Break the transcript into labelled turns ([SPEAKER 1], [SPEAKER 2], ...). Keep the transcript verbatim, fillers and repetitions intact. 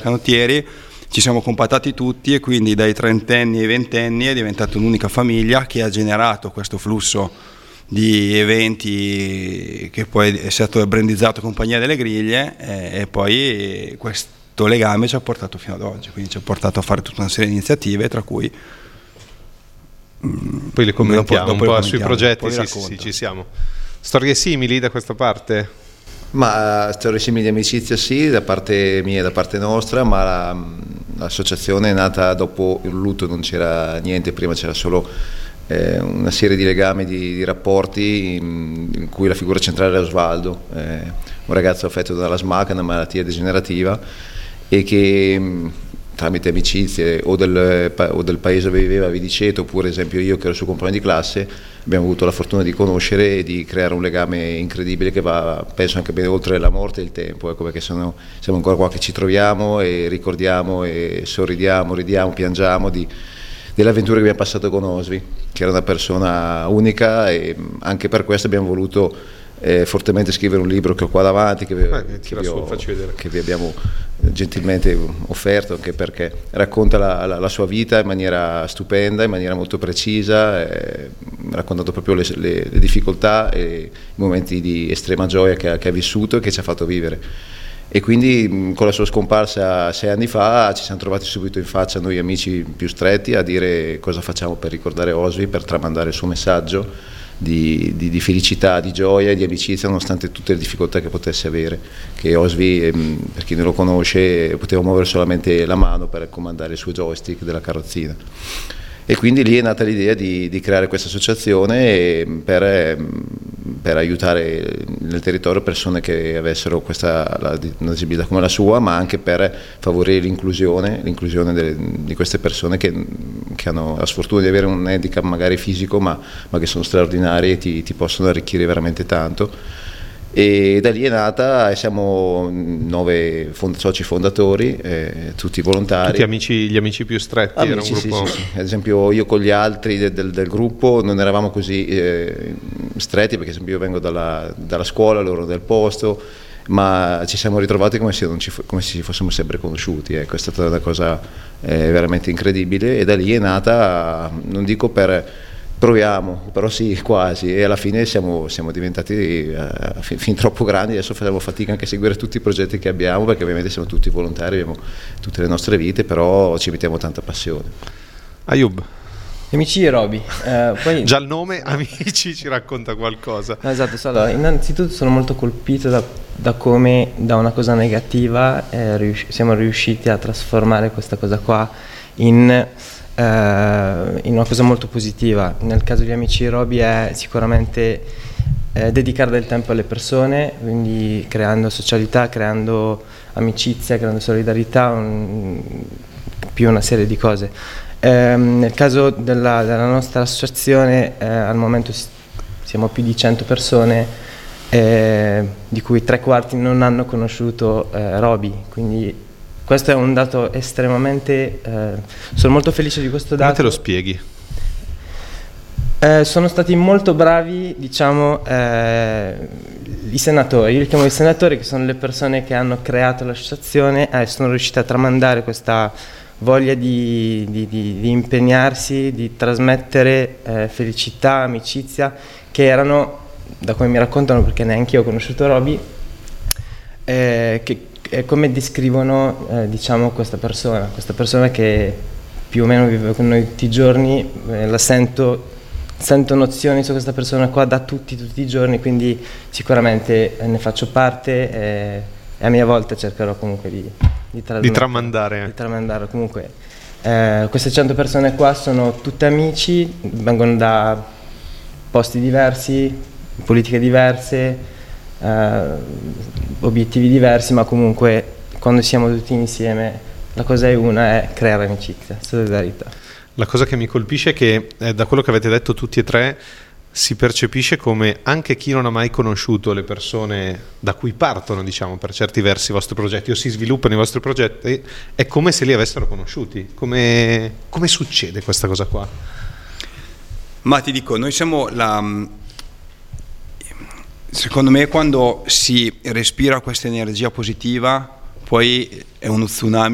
[SPEAKER 1] canottieri, ci siamo compattati tutti e quindi dai trentenni ai ventenni è diventata un'unica famiglia che ha generato questo flusso di eventi che poi è stato brandizzato Compagnia delle Griglie e, e poi questo legame ci ha portato fino ad oggi, quindi ci ha portato a fare tutta una serie di iniziative, tra cui
[SPEAKER 2] poi le commentiamo
[SPEAKER 1] dopo, dopo
[SPEAKER 2] un po'
[SPEAKER 1] le
[SPEAKER 2] sui progetti. Sì, sì, sì, ci siamo. Storie simili da questa parte?
[SPEAKER 3] Ma storie simili di amicizia sì, da parte mia e da parte nostra, ma la, l'associazione è nata dopo il lutto, non c'era niente, prima c'era solo eh, una serie di legami, di, di rapporti in, in cui la figura centrale era Osvaldo, eh, un ragazzo affetto dalla S M A C, una malattia degenerativa, e che tramite amicizie o del, o del paese dove viveva, Vidiceto, oppure esempio io che ero suo compagno di classe, abbiamo avuto la fortuna di conoscere e di creare un legame incredibile che va, penso, anche bene oltre la morte e il tempo, ecco, perché sono, siamo ancora qua che ci troviamo e ricordiamo e sorridiamo, ridiamo, piangiamo di, dell'avventura che abbiamo passato con Osvi, che era una persona unica, e anche per questo abbiamo voluto Eh, fortemente scrivere un libro che ho qua davanti, che,
[SPEAKER 2] eh,
[SPEAKER 3] che, vi, ho,
[SPEAKER 2] faccio vedere.
[SPEAKER 3] che vi abbiamo gentilmente offerto, anche perché racconta la, la, la sua vita in maniera stupenda, in maniera molto precisa, eh, raccontando proprio le, le, le difficoltà e i momenti di estrema gioia che ha, che ha vissuto e che ci ha fatto vivere. E quindi con la sua scomparsa sei anni fa ci siamo trovati subito in faccia noi amici più stretti a dire cosa facciamo per ricordare Osvi, per tramandare il suo messaggio Di, di, di felicità, di gioia e di amicizia, nonostante tutte le difficoltà che potesse avere, che Osvi, ehm, per chi non lo conosce, poteva muovere solamente la mano per comandare il suo joystick della carrozzina. E quindi lì è nata l'idea di, di creare questa associazione per, per aiutare nel territorio persone che avessero questa, la, una disabilità come la sua, ma anche per favorire l'inclusione, l'inclusione delle, di queste persone che, che hanno la sfortuna di avere un handicap magari fisico, ma, ma che sono straordinari e ti, ti possono arricchire veramente tanto. E da lì è nata, e siamo nove fond- soci fondatori, eh, tutti volontari.
[SPEAKER 2] Tutti amici, gli amici più stretti?
[SPEAKER 3] Amici,
[SPEAKER 2] era un gruppo...
[SPEAKER 3] sì, sì, sì. Ad esempio io con gli altri del, del, del gruppo non eravamo così eh, stretti, perché ad esempio io vengo dalla, dalla scuola, loro del posto, ma ci siamo ritrovati come se, non ci, come se ci fossimo sempre conosciuti, ecco, è stata una cosa eh, veramente incredibile, e da lì è nata, non dico per... proviamo, però sì, quasi, e alla fine siamo, siamo diventati eh, fin, fin troppo grandi, adesso facciamo fatica anche a seguire tutti i progetti che abbiamo, perché ovviamente siamo tutti volontari, abbiamo tutte le nostre vite, però ci mettiamo tanta passione.
[SPEAKER 2] Ayub.
[SPEAKER 4] Amici di Roby. Eh, poi...
[SPEAKER 2] Già il nome Amici ci racconta qualcosa.
[SPEAKER 4] No, esatto, allora, innanzitutto sono molto colpito da, da come da una cosa negativa eh, rius- siamo riusciti a trasformare questa cosa qua in... Uh, in una cosa molto positiva. Nel caso di Amici di Roby è sicuramente eh, dedicare del tempo alle persone, quindi creando socialità, creando amicizia, creando solidarietà, un, più una serie di cose. Eh, nel caso della, della nostra associazione eh, al momento siamo più di cento persone, eh, di cui tre quarti non hanno conosciuto eh, Roby, quindi questo è un dato estremamente... Eh, sono molto felice di questo dato.
[SPEAKER 2] Come te lo spieghi?
[SPEAKER 4] Eh, sono stati molto bravi, diciamo, eh, i senatori, io li chiamo i senatori, che sono le persone che hanno creato l'associazione e eh, sono riusciti a tramandare questa voglia di, di, di, di impegnarsi, di trasmettere eh, felicità, amicizia, che erano, da come mi raccontano, perché neanche io ho conosciuto Roby, eh, che come descrivono eh, diciamo questa persona, questa persona che più o meno vive con noi tutti i giorni, eh, la sento, sento nozioni su questa persona qua da tutti, tutti i giorni, quindi sicuramente eh, ne faccio parte eh, e a mia volta cercherò comunque di, di,
[SPEAKER 2] di tramandare.
[SPEAKER 4] Di tramandare comunque. Eh, queste cento persone qua sono tutte amici, vengono da posti diversi, politiche diverse, Uh, obiettivi diversi, ma comunque quando siamo tutti insieme la cosa è una, è creare amicizia, solidarietà.
[SPEAKER 2] La cosa che mi colpisce è che eh, da quello che avete detto tutti e tre si percepisce come anche chi non ha mai conosciuto le persone da cui partono, diciamo, per certi versi i vostri progetti o si sviluppano i vostri progetti, è come se li avessero conosciuti. Come, come succede questa cosa qua?
[SPEAKER 1] Ma ti dico, noi siamo la... Secondo me quando si respira questa energia positiva poi è uno tsunami